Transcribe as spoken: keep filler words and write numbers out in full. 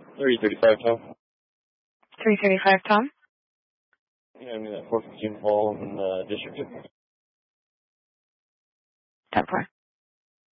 three thirty-five, Tom. three thirty-five, Tom. Yeah, I mean that four fifteen fall in uh, District. ten four.